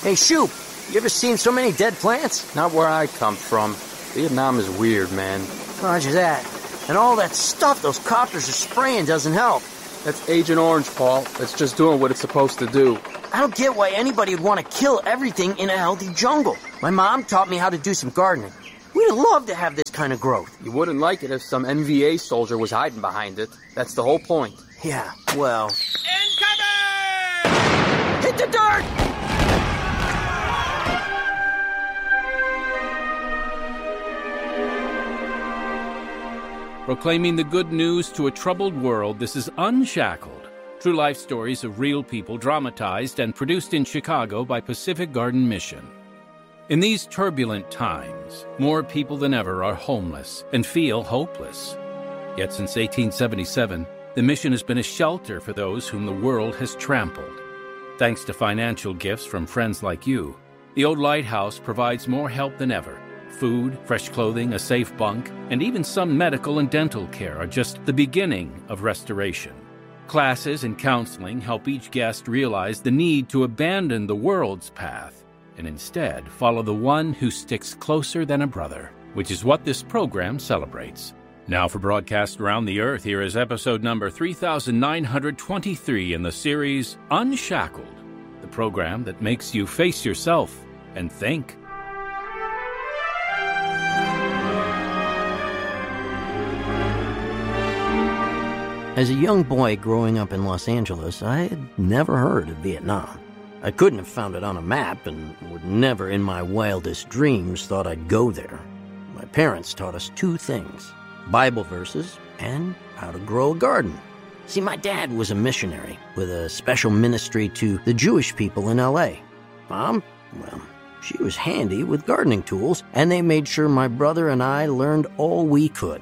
Hey, Shoop, you ever seen so many dead plants? Not where I come from. Vietnam is weird, man. Roger that. And all that stuff those copters are spraying doesn't help. That's Agent Orange, Paul. It's just doing what it's supposed to do. I don't get why anybody would want to kill everything in a healthy jungle. My mom taught me how to do some gardening. We'd love to have this kind of growth. You wouldn't like it if some NVA soldier was hiding behind it. That's the whole point. Yeah, well... Incoming! Hit the dirt! Proclaiming the good news to a troubled world, this is Unshackled. True life stories of real people dramatized and produced in Chicago by Pacific Garden Mission. In these turbulent times, more people than ever are homeless and feel hopeless. Yet since 1877, the mission has been a shelter for those whom the world has trampled. Thanks to financial gifts from friends like you, the old lighthouse provides more help than ever. Food, fresh clothing, a safe bunk, and even some medical and dental care are just the beginning of restoration. Classes and counseling help each guest realize the need to abandon the world's path and instead follow the one who sticks closer than a brother, which is what this program celebrates. Now for broadcast around the earth, here is episode number 3923 in the series Unshackled, the program that makes you face yourself and think. As a young boy growing up in Los Angeles, I had never heard of Vietnam. I couldn't have found it on a map and would never in my wildest dreams thought I'd go there. My parents taught us two things: Bible verses and how to grow a garden. See, my dad was a missionary with a special ministry to the Jewish people in L.A. Mom, well, she was handy with gardening tools, and they made sure my brother and I learned all we could.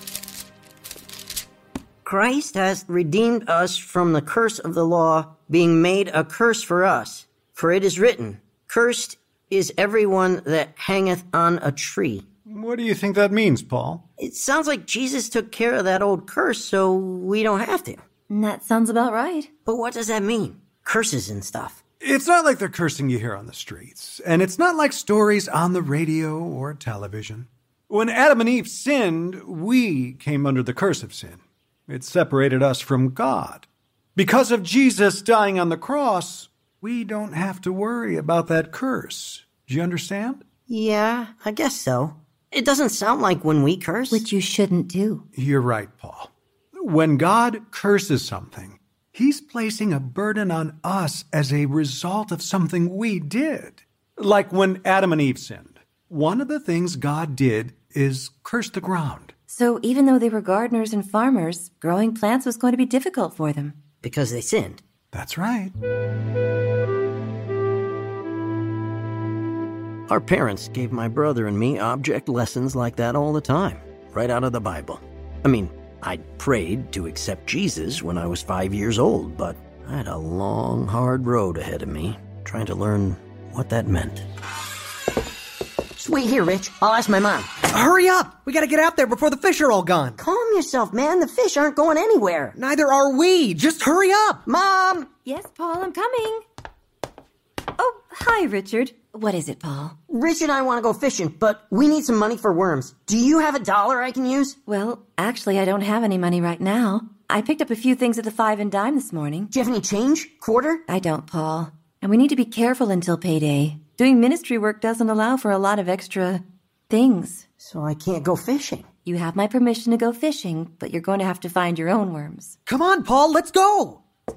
Christ has redeemed us from the curse of the law, being made a curse for us. For it is written, "Cursed is everyone that hangeth on a tree." What do you think that means, Paul? It sounds like Jesus took care of that old curse so we don't have to. That sounds about right. But what does that mean? Curses and stuff. It's not like the cursing you hear on the streets, and it's not like stories on the radio or television. When Adam and Eve sinned, we came under the curse of sin. It separated us from God. Because of Jesus dying on the cross, we don't have to worry about that curse. Do you understand? Yeah, I guess so. It doesn't sound like when we curse. Which you shouldn't do. You're right, Paul. When God curses something, he's placing a burden on us as a result of something we did. Like when Adam and Eve sinned. One of the things God did is curse the ground. So even though they were gardeners and farmers, growing plants was going to be difficult for them. Because they sinned. That's right. Our parents gave my brother and me object lessons like that all the time, right out of the Bible. I mean, I prayed to accept Jesus when I was 5 years old, but I had a long, hard road ahead of me, trying to learn what that meant. Just wait here, Rich. I'll ask my mom. Hurry up! We gotta get out there before the fish are all gone. Calm yourself, man. The fish aren't going anywhere. Neither are we. Just hurry up! Mom! Yes, Paul, I'm coming. Oh, hi, Richard. What is it, Paul? Rich and I want to go fishing, but we need some money for worms. Do you have $1 I can use? Well, actually, I don't have any money right now. I picked up a few things at the 5 and dime this morning. Do you have any change? Quarter? I don't, Paul. And we need to be careful until payday. Doing ministry work doesn't allow for a lot of extra things. So I can't go fishing. You have my permission to go fishing, but you're going to have to find your own worms. Come on, Paul, let's go!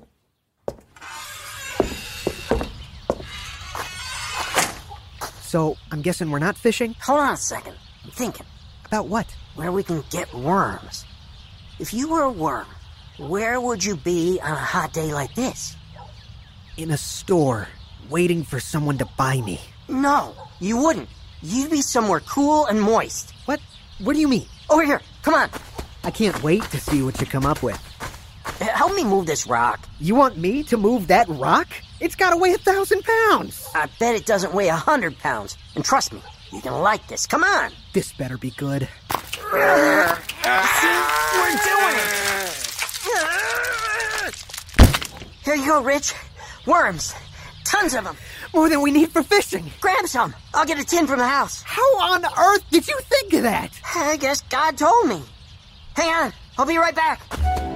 So, I'm guessing we're not fishing? Hold on a second. I'm thinking. About what? Where we can get worms. If you were a worm, where would you be on a hot day like this? In a store, waiting for someone to buy me. No, you wouldn't. You'd be somewhere cool and moist. What? What do you mean? Over here, come on. I can't wait to see what you come up with. Help me move this rock. You want me to move that rock? It's gotta weigh 1,000 pounds. I bet it doesn't weigh 100 pounds. And trust me, you're gonna like this. Come on. This better be good. See? We're doing it. Here you go, Rich. Worms. Tons of them. More than we need for fishing. Grab some. I'll get a tin from the house. How on earth did you think of that? I guess God told me. Hang on. I'll be right back.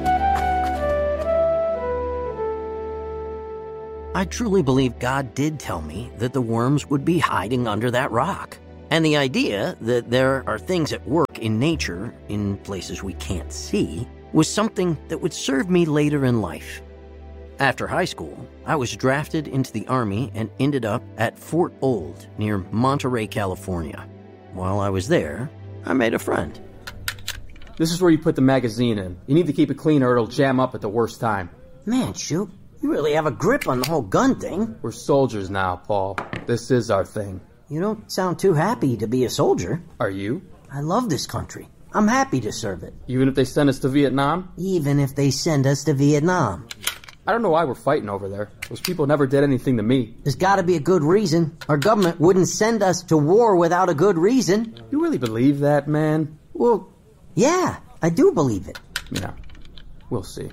I truly believe God did tell me that the worms would be hiding under that rock. And the idea that there are things at work in nature, in places we can't see, was something that would serve me later in life. After high school, I was drafted into the Army and ended up at Fort Old near Monterey, California. While I was there, I made a friend. This is where you put the magazine in. You need to keep it clean or it'll jam up at the worst time. Man, Shoop, you really have a grip on the whole gun thing. We're soldiers now, Paul. This is our thing. You don't sound too happy to be a soldier. Are you? I love this country. I'm happy to serve it. Even if they send us to Vietnam? Even if they send us to Vietnam. I don't know why we're fighting over there. Those people never did anything to me. There's gotta be a good reason. Our government wouldn't send us to war without a good reason. You really believe that, man? Well, yeah, I do believe it. Yeah, we'll see.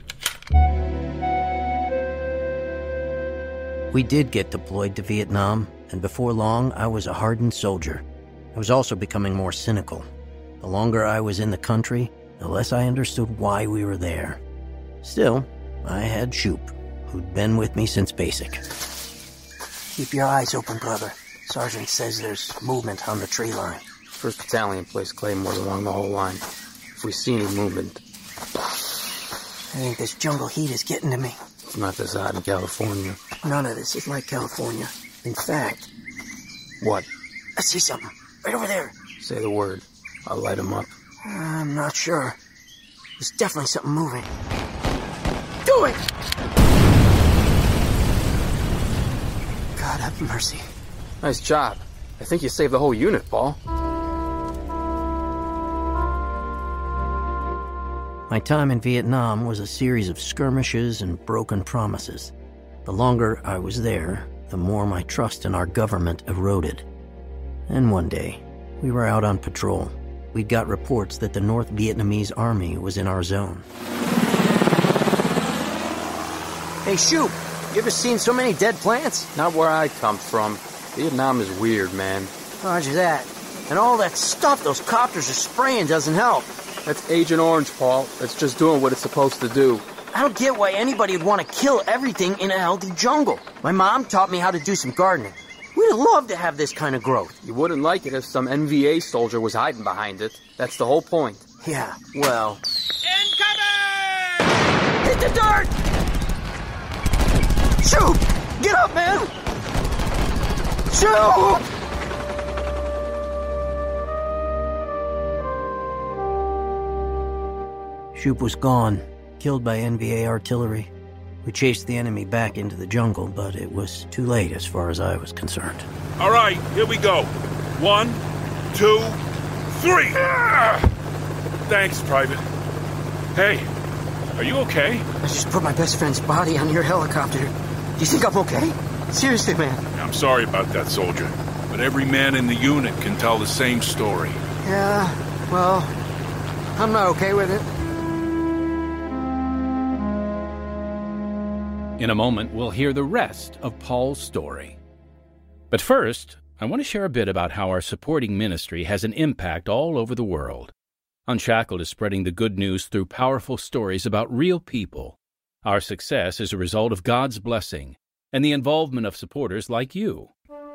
We did get deployed to Vietnam, and before long, I was a hardened soldier. I was also becoming more cynical. The longer I was in the country, the less I understood why we were there. Still, I had Shoop, who'd been with me since basic. Keep your eyes open, brother. Sergeant says there's movement on the tree line. 1st Battalion placed claymores along the whole line. If we see any movement... I think this jungle heat is getting to me. It's not this hot in California. None of this is like California. In fact... What? I see something. Right over there. Say the word. I'll light him up. I'm not sure. There's definitely something moving. Do it! God have mercy. Nice job. I think you saved the whole unit, Paul. My time in Vietnam was a series of skirmishes and broken promises. The longer I was there, the more my trust in our government eroded. And one day, we were out on patrol. We'd got reports that the North Vietnamese army was in our zone. Hey, Shoop, you ever seen so many dead plants? Not where I come from. Vietnam is weird, man. Roger that. And all that stuff those copters are spraying doesn't help. That's Agent Orange, Paul. It's just doing what it's supposed to do. I don't get why anybody would want to kill everything in a healthy jungle. My mom taught me how to do some gardening. We'd love to have this kind of growth. You wouldn't like it if some NVA soldier was hiding behind it. That's the whole point. Yeah, well... Incoming! Hit the dirt! Shoot! Get up, man! Shoot! Shoop was gone, killed by NVA artillery. We chased the enemy back into the jungle, but it was too late as far as I was concerned. All right, here we go. 1, 2, 3! Thanks, Private. Hey, are you okay? I just put my best friend's body on your helicopter. Do you think I'm okay? Seriously, man. I'm sorry about that, soldier, but every man in the unit can tell the same story. Yeah, well, I'm not okay with it. In a moment, we'll hear the rest of Paul's story. But first, I want to share a bit about how our supporting ministry has an impact all over the world. Unshackled is spreading the good news through powerful stories about real people. Our success is a result of God's blessing and the involvement of supporters like you.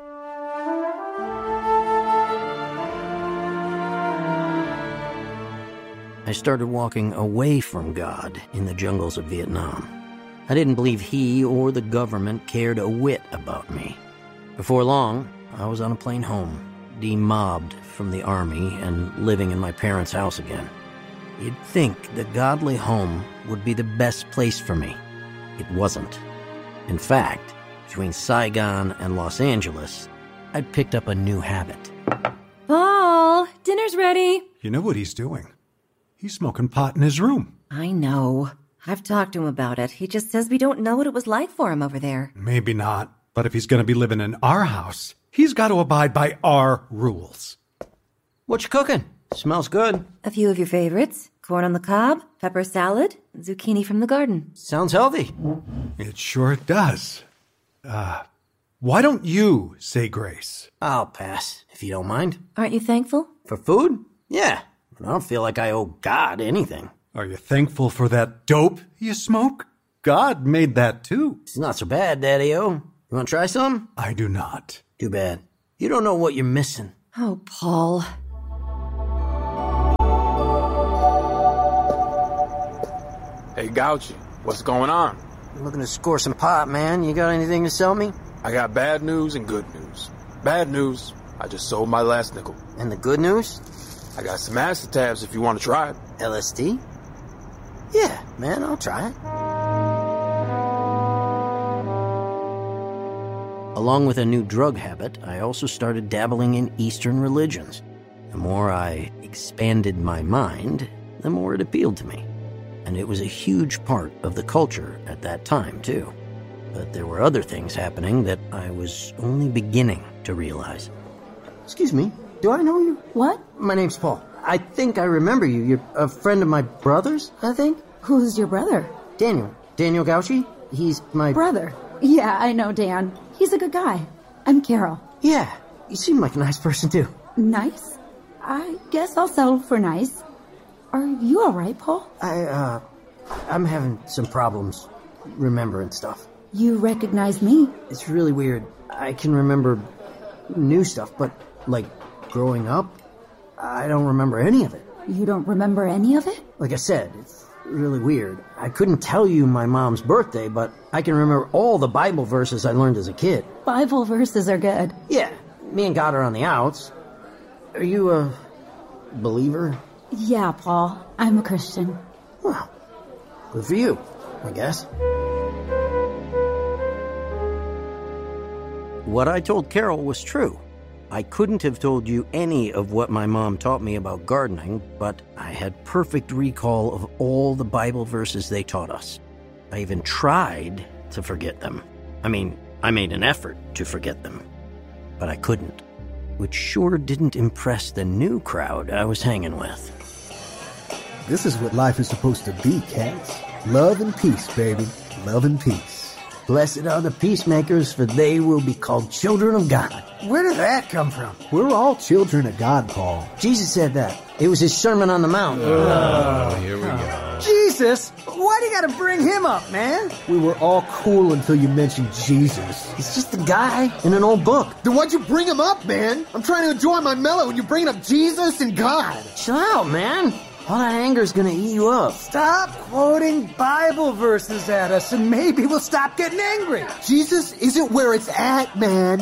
I started walking away from God in the jungles of Vietnam. I didn't believe he or the government cared a whit about me. Before long, I was on a plane home, demobbed from the army and living in my parents' house again. You'd think the godly home would be the best place for me. It wasn't. In fact, between Saigon and Los Angeles, I'd picked up a new habit. Paul, dinner's ready. You know what he's doing? He's smoking pot in his room. I know. I've talked to him about it. He just says we don't know what it was like for him over there. Maybe not. But if he's going to be living in our house, he's got to abide by our rules. What you cooking? Smells good. A few of your favorites. Corn on the cob, pepper salad, zucchini from the garden. Sounds healthy. It sure does. Why don't you say grace? I'll pass, if you don't mind. Aren't you thankful? For food? Yeah. I don't feel like I owe God anything. Are you thankful for that dope you smoke? God made that too. It's not so bad, Daddy-O. You want to try some? I do not. Too bad. You don't know what you're missing. Oh, Paul. Hey, Gauchi, what's going on? I'm looking to score some pot, man. You got anything to sell me? I got bad news and good news. Bad news, I just sold my last nickel. And the good news? I got some acid tabs if you want to try it. LSD? Yeah, man, I'll try it. Along with a new drug habit, I also started dabbling in Eastern religions. The more I expanded my mind, the more it appealed to me. And it was a huge part of the culture at that time, too. But there were other things happening that I was only beginning to realize. Excuse me, do I know you? What? My name's Paul. I think I remember you. You're a friend of my brother's, I think? Who's your brother? Daniel. Daniel Gauchi. He's my... Brother? Yeah, I know Dan. He's a good guy. I'm Carol. Yeah, you seem like a nice person, too. Nice? I guess I'll settle for nice. Are you all right, Paul? I'm having some problems remembering stuff. You recognize me? It's really weird. I can remember new stuff, but, like, growing up, I don't remember any of it. You don't remember any of it? Like I said, it's really weird. I couldn't tell you my mom's birthday, but I can remember all the Bible verses I learned as a kid. Bible verses are good. Yeah, me and God are on the outs. Are you a believer? Yeah, Paul. I'm a Christian. Well, good for you, I guess. What I told Carol was true. I couldn't have told you any of what my mom taught me about gardening, but I had perfect recall of all the Bible verses they taught us. I even tried to forget them. I mean, I made an effort to forget them, but I couldn't, which sure didn't impress the new crowd I was hanging with. This is what life is supposed to be, cats. Love and peace, baby. Love and peace. Blessed are the peacemakers, for they will be called children of God. Where did that come from? We're all children of God, Paul. Jesus said that. It was his Sermon on the Mount. Oh, here we go. Jesus! Why do you gotta bring him up, man? We were all cool until you mentioned Jesus. He's just a guy in an old book. Then why'd you bring him up, man? I'm trying to enjoy my mellow and you're bringing up Jesus and God. Chill out, man. All that anger's gonna eat you up. Stop quoting Bible verses at us and maybe we'll stop getting angry. Jesus isn't where it's at, man.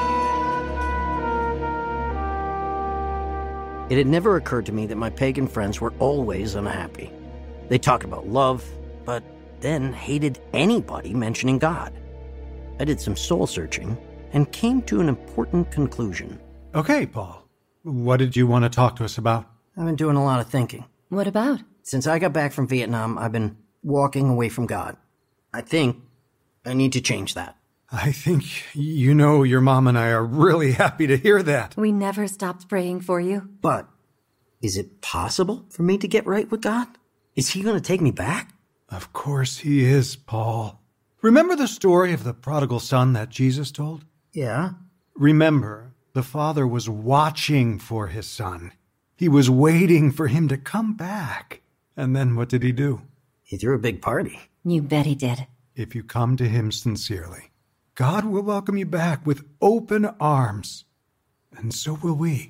It had never occurred to me that my pagan friends were always unhappy. They talked about love, but then hated anybody mentioning God. I did some soul searching and came to an important conclusion. Okay, Paul. What did you want to talk to us about? I've been doing a lot of thinking. What about? Since I got back from Vietnam, I've been walking away from God. I think I need to change that. I think you know your mom and I are really happy to hear that. We never stopped praying for you. But is it possible for me to get right with God? Is he going to take me back? Of course he is, Paul. Remember the story of the prodigal son that Jesus told? Yeah. Remember, the father was watching for his son. He was waiting for him to come back. And then what did he do? He threw a big party. You bet he did. If you come to him sincerely, God will welcome you back with open arms. And so will we.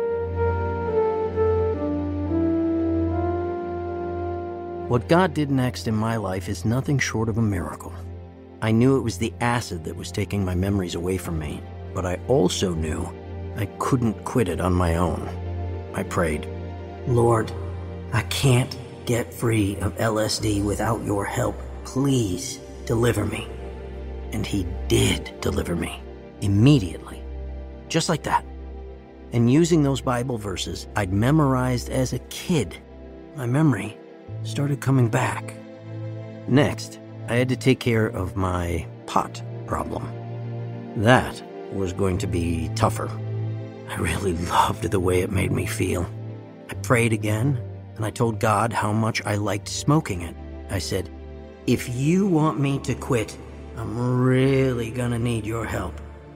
What God did next in my life is nothing short of a miracle. I knew it was the acid that was taking my memories away from me, but I also knew I couldn't quit it on my own. I prayed, Lord, I can't get free of LSD without your help. Please deliver me. And he did deliver me, immediately, just like that. And using those Bible verses I'd memorized as a kid, my memory started coming back. Next, I had to take care of my pot problem. That was going to be tougher. I really loved the way it made me feel. I prayed again, and I told God how much I liked smoking it. I said, if you want me to quit, I'm really gonna need your help.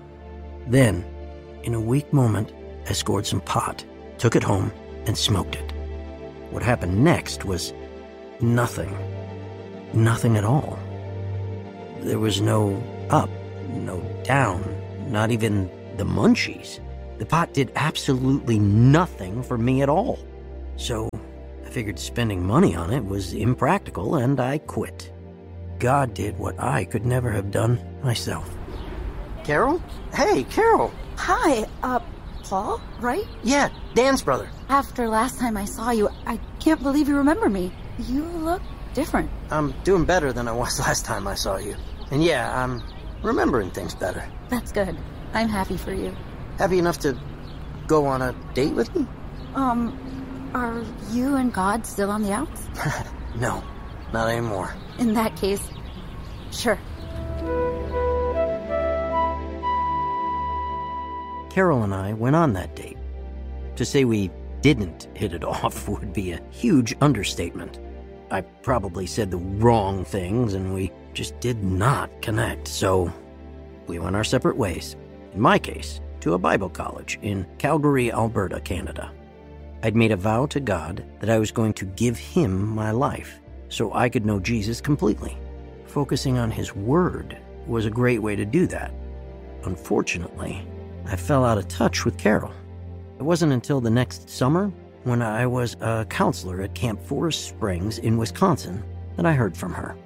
Then, in a weak moment, I scored some pot, took it home, and smoked it. What happened next was nothing. Nothing at all. There was no up, no down, not even the munchies. The pot did absolutely nothing for me at all. So I figured spending money on it was impractical, and I quit. God did what I could never have done myself. Carol? Hey, Carol! Hi, Paul, right? Yeah, Dan's brother. After last time I saw you, I can't believe you remember me. You look different. I'm doing better than I was last time I saw you. And yeah, I'm remembering things better. That's good. I'm happy for you. Happy enough to go on a date with me? Are you and God still on the outs? No, not anymore. In that case, sure. Carol and I went on that date. To say we didn't hit it off would be a huge understatement. I probably said the wrong things and we just did not connect, so we went our separate ways. In my case, to a Bible college in Calgary, Alberta, Canada. I'd made a vow to God that I was going to give him my life so I could know Jesus completely. Focusing on his word was a great way to do that. Unfortunately, I fell out of touch with Carol. It wasn't until the next summer, when I was a counselor at Camp Forest Springs in Wisconsin, that I heard from her.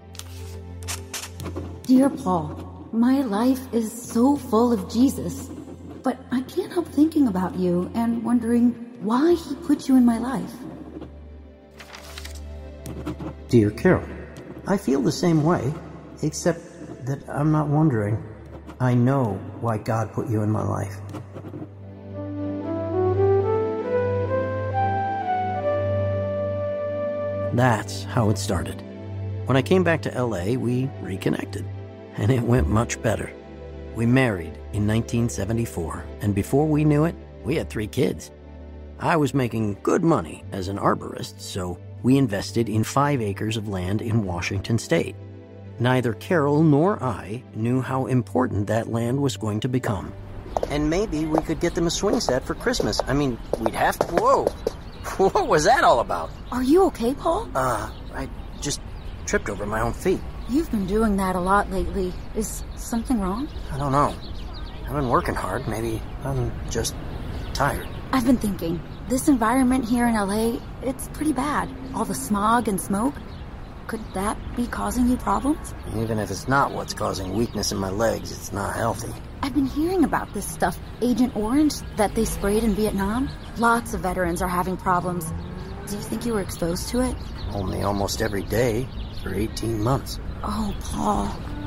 Dear Paul, my life is so full of Jesus, but I can't help thinking about you and wondering why he put you in my life. Dear Carol, I feel the same way, except that I'm not wondering. I know why God put you in my life. That's how it started. When I came back to LA, we reconnected, and it went much better. We married in 1974, and before we knew it, we had 3 kids. I was making good money as an arborist, so we invested in 5 acres of land in Washington state. Neither Carol nor I knew how important that land was going to become. And maybe we could get them a swing set for Christmas. I mean, we'd have to... Whoa! What was that all about? Are you okay, Paul? I just tripped over my own feet. You've been doing that a lot lately. Is something wrong? I don't know. I've been working hard. Maybe I'm just tired. I've been thinking, this environment here in LA, it's pretty bad. All the smog and smoke. Could that be causing you problems? Even if it's not what's causing weakness in my legs, it's not healthy. I've been hearing about this stuff, Agent Orange, that they sprayed in Vietnam. Lots of veterans are having problems. Do you think you were exposed to it? Only almost every day for 18 months. Oh, Paul.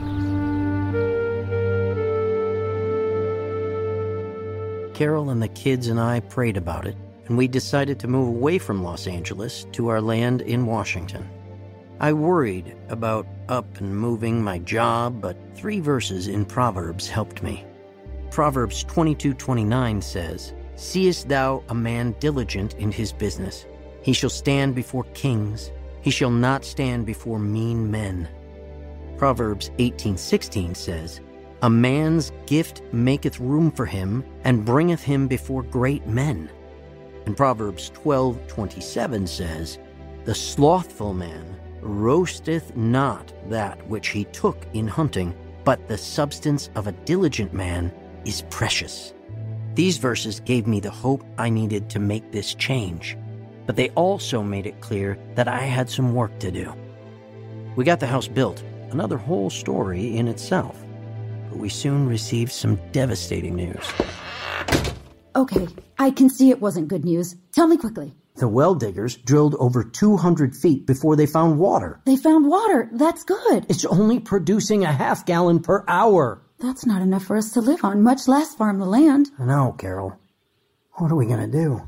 Carol and the kids and I prayed about it, and we decided to move away from Los Angeles to our land in Washington. I worried about up and moving my job, but 3 verses in Proverbs helped me. Proverbs 22:29 says, "Seest thou a man diligent in his business? He shall stand before kings. He shall not stand before mean men." Proverbs 18:16 says, "A man's gift maketh room for him, and bringeth him before great men." And Proverbs 12:27 says, "The slothful man roasteth not that which he took in hunting, but the substance of a diligent man is precious." These verses gave me the hope I needed to make this change, but they also made it clear that I had some work to do. We got the house built, another whole story in itself, but we soon received some devastating news. Okay, I can see it wasn't good news. Tell me quickly. The well diggers drilled over 200 feet before they found water. They found water. That's good. It's only producing a half gallon per hour. That's not enough for us to live on, much less farm the land. I know, Carol. What are we going to do?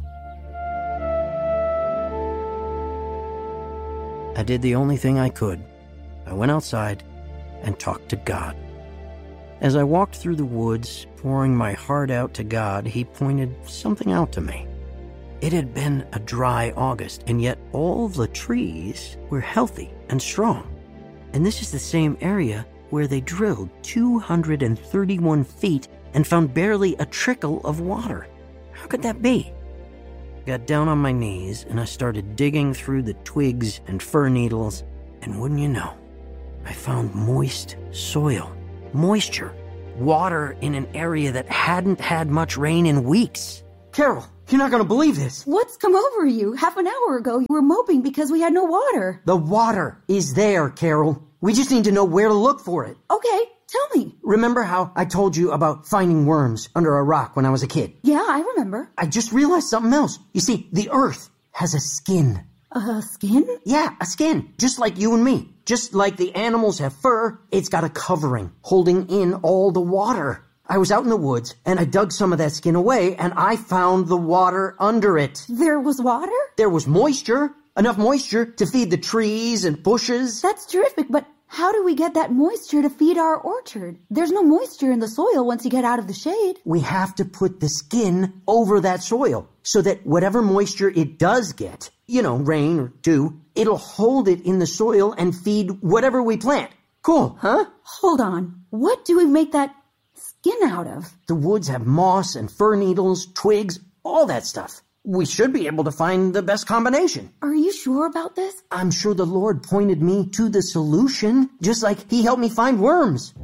I did the only thing I could. I went outside and talked to God. As I walked through the woods, pouring my heart out to God, he pointed something out to me. It had been a dry August, and yet all the trees were healthy and strong. And this is the same area where they drilled 231 feet and found barely a trickle of water. How could that be? I got down on my knees and I started digging through the twigs and fir needles, and wouldn't you know, I found moist soil, moisture, water in an area that hadn't had much rain in weeks. Carol, you're not gonna believe this. What's come over you? Half an hour ago, you were moping because we had no water. The water is there, Carol. We just need to know where to look for it. Okay, tell me. Remember how I told you about finding worms under a rock when I was a kid? Yeah, I remember. I just realized something else. You see, the earth has a skin. A skin? Yeah, a skin. Just like you and me. Just like the animals have fur, it's got a covering holding in all the water. I was out in the woods, and I dug some of that skin away, and I found the water under it. There was water? There was moisture. Enough moisture to feed the trees and bushes. That's terrific, but how do we get that moisture to feed our orchard? There's no moisture in the soil once you get out of the shade. We have to put the skin over that soil so that whatever moisture it does get, rain or dew, it'll hold it in the soil and feed whatever we plant. Cool, huh? Hold on. What do we make that skin out of? The woods have moss and fir needles, twigs, all that stuff. We should be able to find the best combination. Are you sure about this? I'm sure the Lord pointed me to the solution, just like He helped me find worms.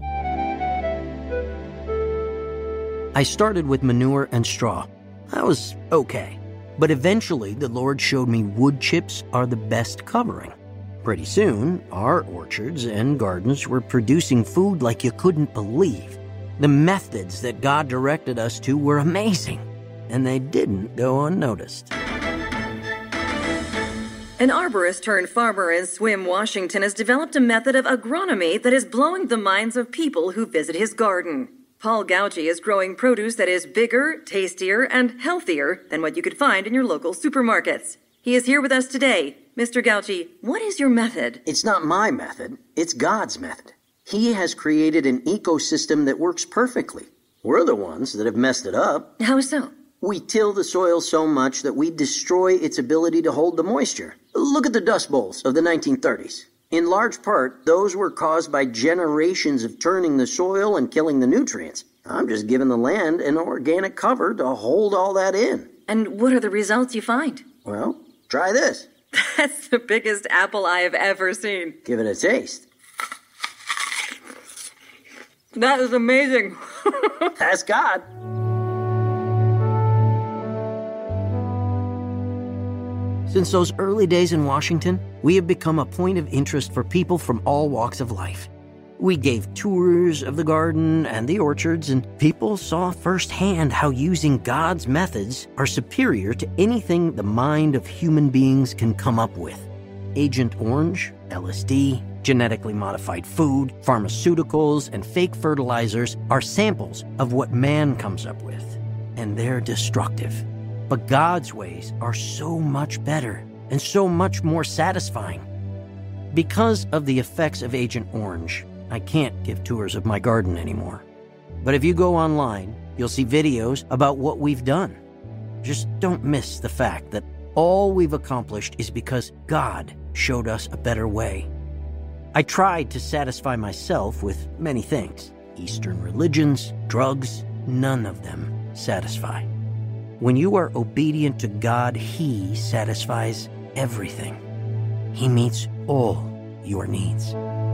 I started with manure and straw. I was okay. But eventually, the Lord showed me wood chips are the best covering. Pretty soon, our orchards and gardens were producing food like you couldn't believe. The methods that God directed us to were amazing, and they didn't go unnoticed. An arborist turned farmer in Swim, Washington has developed a method of agronomy that is blowing the minds of people who visit his garden. Paul Gauci is growing produce that is bigger, tastier, and healthier than what you could find in your local supermarkets. He is here with us today. Mr. Gauci, what is your method? It's not my method. It's God's method. He has created an ecosystem that works perfectly. We're the ones that have messed it up. How so? We till the soil so much that we destroy its ability to hold the moisture. Look at the Dust Bowls of the 1930s. In large part, those were caused by generations of turning the soil and killing the nutrients. I'm just giving the land an organic cover to hold all that in. And what are the results you find? Well, try this. That's the biggest apple I have ever seen. Give it a taste. That is amazing. That's God. Since those early days in Washington, we have become a point of interest for people from all walks of life. We gave tours of the garden and the orchards, and people saw firsthand how using God's methods are superior to anything the mind of human beings can come up with. Agent Orange, LSD, genetically modified food, pharmaceuticals, and fake fertilizers are samples of what man comes up with, and they're destructive. But God's ways are so much better and so much more satisfying. Because of the effects of Agent Orange, I can't give tours of my garden anymore. But if you go online, you'll see videos about what we've done. Just don't miss the fact that all we've accomplished is because God showed us a better way. I tried to satisfy myself with many things. Eastern religions, drugs, none of them satisfy. When you are obedient to God, He satisfies everything. He meets all your needs.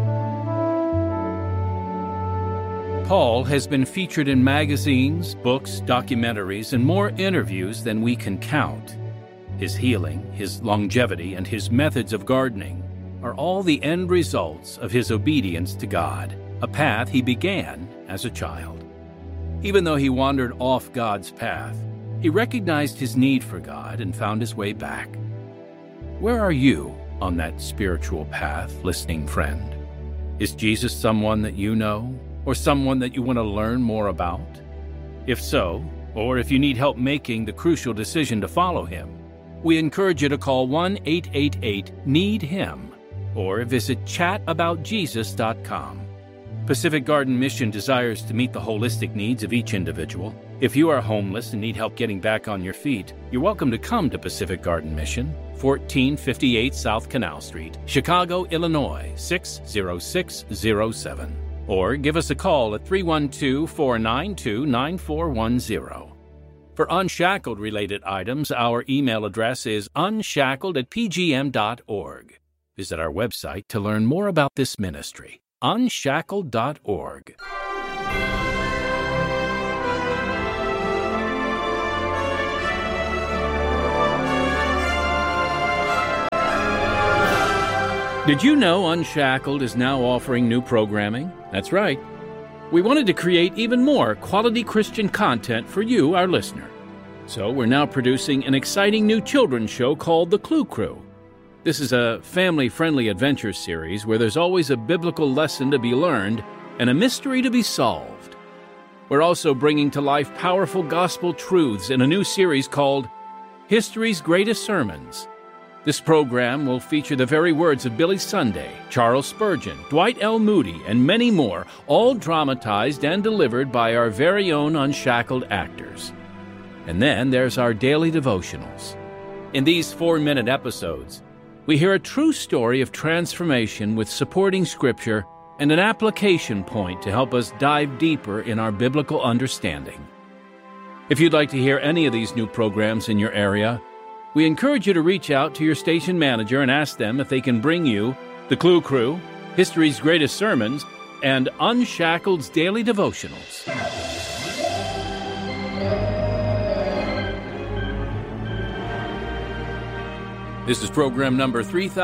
Paul has been featured in magazines, books, documentaries, and more interviews than we can count. His healing, his longevity, and his methods of gardening are all the end results of his obedience to God, a path he began as a child. Even though he wandered off God's path, he recognized his need for God and found his way back. Where are you on that spiritual path, listening friend? Is Jesus someone that you know, or someone that you want to learn more about? If so, or if you need help making the crucial decision to follow him, we encourage you to call 1-888-NEED-HIM or visit chataboutjesus.com. Pacific Garden Mission desires to meet the holistic needs of each individual. If you are homeless and need help getting back on your feet, you're welcome to come to Pacific Garden Mission, 1458 South Canal Street, Chicago, Illinois, 60607. Or give us a call at 312-492-9410. For Unshackled-related items, our email address is unshackled@pgm.org. Visit our website to learn more about this ministry, unshackled.org. Did you know Unshackled is now offering new programming? That's right. We wanted to create even more quality Christian content for you, our listener. So we're now producing an exciting new children's show called The Clue Crew. This is a family-friendly adventure series where there's always a biblical lesson to be learned and a mystery to be solved. We're also bringing to life powerful gospel truths in a new series called History's Greatest Sermons. This program will feature the very words of Billy Sunday, Charles Spurgeon, Dwight L. Moody, and many more, all dramatized and delivered by our very own Unshackled actors. And then there's our daily devotionals. In these 4-minute episodes, we hear a true story of transformation with supporting scripture and an application point to help us dive deeper in our biblical understanding. If you'd like to hear any of these new programs in your area, we encourage you to reach out to your station manager and ask them if they can bring you The Clue Crew, History's Greatest Sermons, and Unshackled's Daily Devotionals. This is program number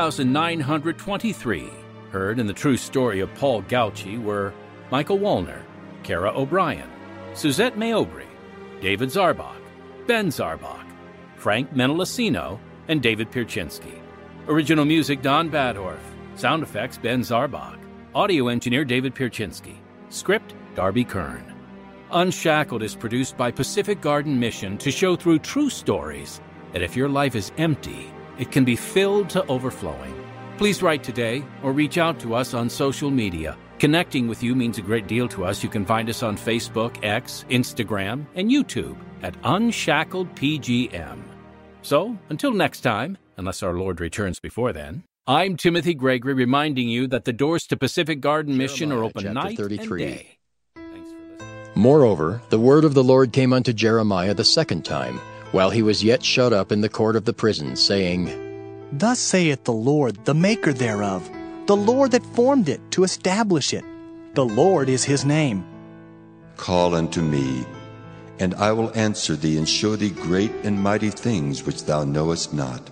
3923. Heard in the true story of Paul Gauci were Michael Wallner, Kara O'Brien, Suzette Mayobry, David Zarbach, Ben Zarbach, Frank Menelacino, and David Pierczynski. Original music, Don Badhorf. Sound effects, Ben Zarbach. Audio engineer, David Pierczynski. Script, Darby Kern. Unshackled is produced by Pacific Garden Mission to show through true stories that if your life is empty, it can be filled to overflowing. Please write today or reach out to us on social media. Connecting with you means a great deal to us. You can find us on Facebook, X, Instagram, and YouTube at Unshackled PGM. So, until next time, unless our Lord returns before then, I'm Timothy Gregory reminding you that the doors to Pacific Garden Mission are open night 33. And day. Thanks for listening. Moreover, the word of the Lord came unto Jeremiah the second time, while he was yet shut up in the court of the prison, saying, Thus saith the Lord, the maker thereof, the Lord that formed it to establish it. The Lord is his name. Call unto me, and I will answer thee, and show thee great and mighty things which thou knowest not.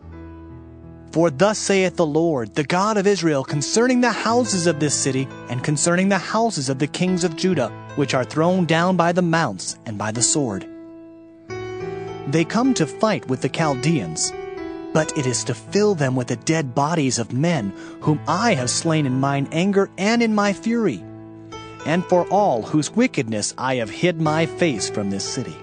For thus saith the Lord, the God of Israel, concerning the houses of this city, and concerning the houses of the kings of Judah, which are thrown down by the mounts and by the sword. They come to fight with the Chaldeans, but it is to fill them with the dead bodies of men, whom I have slain in mine anger and in my fury, and for all whose wickedness I have hid my face from this city.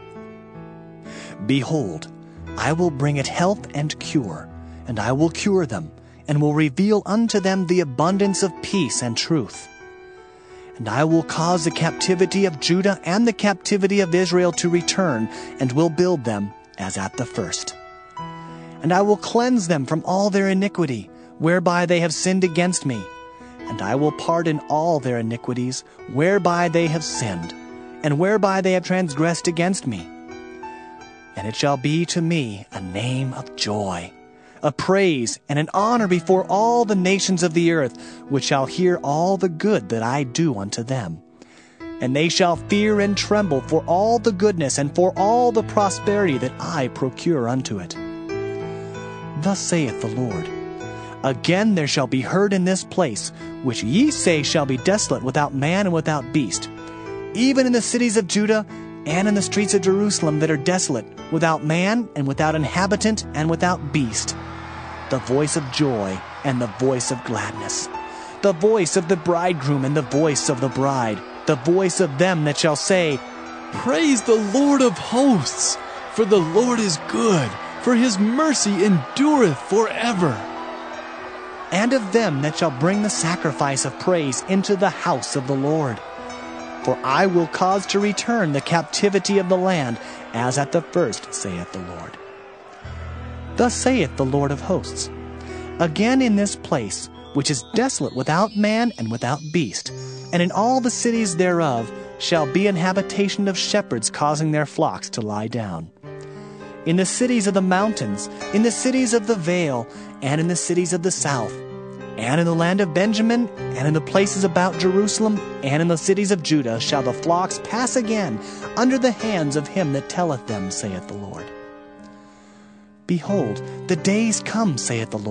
Behold, I will bring it health and cure, and I will cure them, and will reveal unto them the abundance of peace and truth. And I will cause the captivity of Judah and the captivity of Israel to return, and will build them as at the first. And I will cleanse them from all their iniquity, whereby they have sinned against me. And I will pardon all their iniquities, whereby they have sinned, and whereby they have transgressed against me. And it shall be to me a name of joy, a praise and an honor before all the nations of the earth, which shall hear all the good that I do unto them. And they shall fear and tremble for all the goodness and for all the prosperity that I procure unto it. Thus saith the Lord, Again there shall be heard in this place, which ye say shall be desolate without man and without beast, even in the cities of Judah and in the streets of Jerusalem that are desolate, without man and without inhabitant and without beast, the voice of joy and the voice of gladness, the voice of the bridegroom and the voice of the bride, the voice of them that shall say, Praise the Lord of hosts, for the Lord is good, for his mercy endureth forever. And of them that shall bring the sacrifice of praise into the house of the Lord. For I will cause to return the captivity of the land, as at the first, saith the Lord. Thus saith the Lord of hosts, Again in this place, which is desolate without man and without beast, and in all the cities thereof shall be an habitation of shepherds causing their flocks to lie down. In the cities of the mountains, in the cities of the vale, and in the cities of the south, and in the land of Benjamin, and in the places about Jerusalem, and in the cities of Judah shall the flocks pass again under the hands of him that telleth them, saith the Lord. Behold, the days come, saith the Lord,